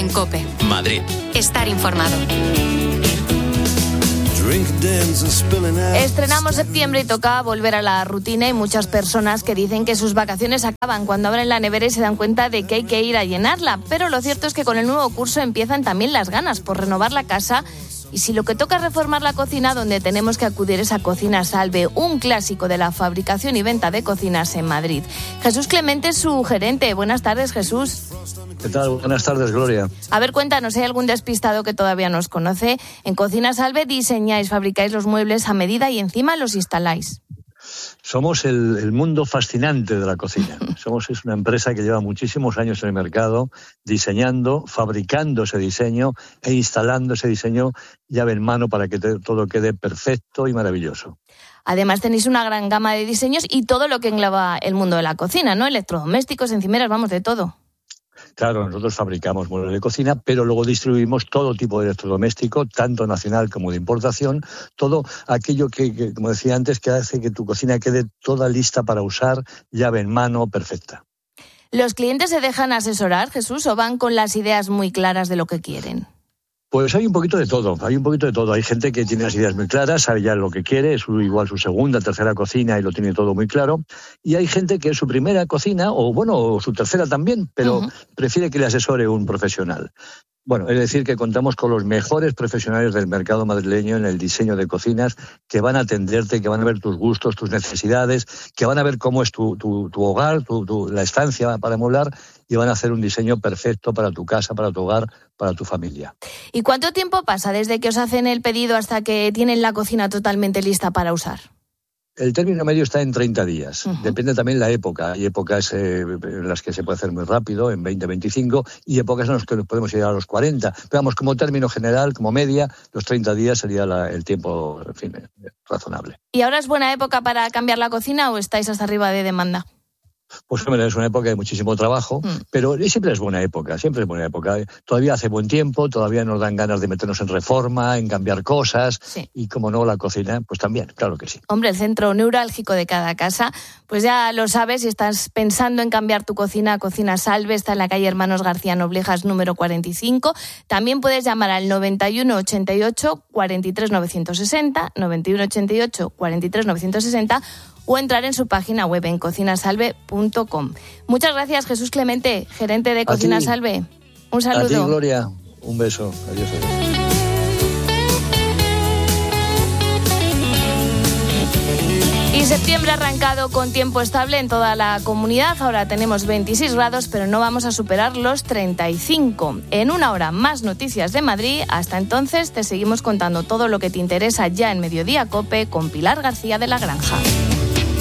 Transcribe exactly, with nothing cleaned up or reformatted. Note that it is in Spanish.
En COPE. Madrid. Estar informado. Estrenamos septiembre y toca volver a la rutina. Hay muchas personas que dicen que sus vacaciones acaban cuando abren la nevera y se dan cuenta de que hay que ir a llenarla. Pero lo cierto es que con el nuevo curso empiezan también las ganas por renovar la casa. Y si lo que toca es reformar la cocina, donde tenemos que acudir es a Cocina Salve, un clásico de la fabricación y venta de cocinas en Madrid. Jesús Clemente es su gerente. Buenas tardes, Jesús. ¿Qué tal? Buenas tardes, Gloria. A ver, cuéntanos, ¿hay algún despistado que todavía nos conoce? En Cocina Salve diseñáis, fabricáis los muebles a medida y encima los instaláis. Somos el, el mundo fascinante de la cocina. Somos es una empresa que lleva muchísimos años en el mercado diseñando, fabricando ese diseño e instalando ese diseño llave en mano para que te, todo quede perfecto y maravilloso. Además tenéis una gran gama de diseños y todo lo que engloba el mundo de la cocina, ¿no? Electrodomésticos, encimeras, vamos, de todo. Claro, nosotros fabricamos muebles de cocina, pero luego distribuimos todo tipo de electrodoméstico, tanto nacional como de importación, todo aquello que, que, como decía antes, que hace que tu cocina quede toda lista para usar, llave en mano, perfecta. ¿Los clientes se dejan asesorar, Jesús, o van con las ideas muy claras de lo que quieren? Pues hay un poquito de todo, hay un poquito de todo. Hay gente que tiene las ideas muy claras, sabe ya lo que quiere, es igual su segunda, tercera cocina y lo tiene todo muy claro. Y hay gente que es su primera cocina, o bueno, o su tercera también, pero uh-huh. prefiere que le asesore un profesional. Bueno, es decir, que contamos con los mejores profesionales del mercado madrileño en el diseño de cocinas, que van a atenderte, que van a ver tus gustos, tus necesidades, que van a ver cómo es tu, tu, tu hogar, tu, tu, la estancia para amueblar, y van a hacer un diseño perfecto para tu casa, para tu hogar, para tu familia. ¿Y cuánto tiempo pasa desde que os hacen el pedido hasta que tienen la cocina totalmente lista para usar? El término medio está en treinta días. Uh-huh. Depende también la época. Hay épocas eh, en las que se puede hacer muy rápido, en veinte, veinticinco, y épocas en las que podemos llegar a los cuarenta. Pero vamos, como término general, como media, los treinta días sería la, el tiempo, en fin, razonable. ¿Y ahora es buena época para cambiar la cocina o estáis hasta arriba de demanda? Pues hombre, es una época de muchísimo trabajo, mm. pero siempre es buena época, siempre es buena época. Todavía hace buen tiempo, todavía nos dan ganas de meternos en reforma, en cambiar cosas, sí. Y como no, la cocina, pues también, claro que sí. Hombre, el centro neurálgico de cada casa, pues ya lo sabes, si estás pensando en cambiar tu cocina, Cocina Salve, está en la calle Hermanos García Noblejas número cuarenta y cinco. También puedes llamar al noventa y uno ochenta y ocho cuarenta y tres novecientos sesenta, noventa y uno ochenta y ocho cuarenta y tres novecientos sesenta, o entrar en su página web en cocina salve punto com. Muchas gracias, Jesús Clemente, gerente de Cocina Salve. Un saludo. A ti, Gloria. Un beso. Adiós, adiós. Y septiembre ha arrancado con tiempo estable en toda la comunidad. Ahora tenemos veintiséis grados, pero no vamos a superar los treinta y cinco. En una hora, más noticias de Madrid. Hasta entonces, te seguimos contando todo lo que te interesa ya en Mediodía COPE con Pilar García de la Granja.